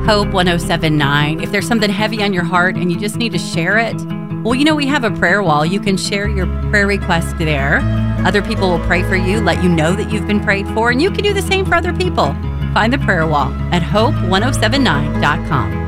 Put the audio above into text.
Hope 1079. If there's something heavy on your heart and you just need to share it, well, we have a prayer wall. You can share your prayer request there. Other people will pray for you, let you know that you've been prayed for, and you can do the same for other people. Find the prayer wall at hope1079.com.